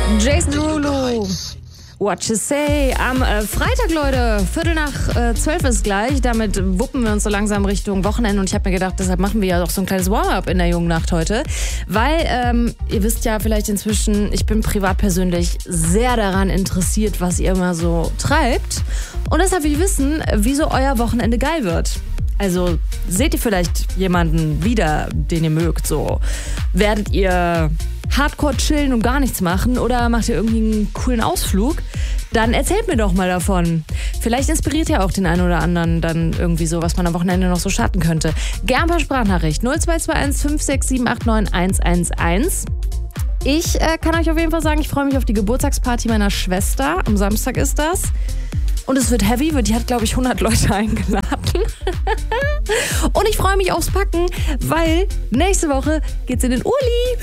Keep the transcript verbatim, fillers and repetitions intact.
Jason Derulo. What you say? Am äh, Freitag, Leute, Viertel nach äh, zwölf ist gleich. Damit wuppen wir uns so langsam Richtung Wochenende. Und ich habe mir gedacht, deshalb machen wir ja auch so ein kleines Warm-up in der jungen Nacht heute. Weil, ähm, ihr wisst ja vielleicht inzwischen, ich bin privat persönlich sehr daran interessiert, was ihr immer so treibt. Und deshalb will ich wissen, wieso euer Wochenende geil wird. Also, seht ihr vielleicht jemanden wieder, den ihr mögt? So, werdet ihr Hardcore chillen und gar nichts machen oder macht ihr irgendwie einen coolen Ausflug? Dann erzählt mir doch mal davon. Vielleicht inspiriert ja auch den einen oder anderen dann irgendwie so, was man am Wochenende noch so starten könnte. Gern per Sprachnachricht null zwei zwei eins fünf sechs sieben acht neun eins eins eins. Ich äh, kann euch auf jeden Fall sagen, ich freue mich auf die Geburtstagsparty meiner Schwester. Am Samstag ist das. Und es wird heavy, weil die hat, glaube ich, hundert Leute eingeladen. Und ich freue mich aufs Packen, weil nächste Woche geht's in den Uli.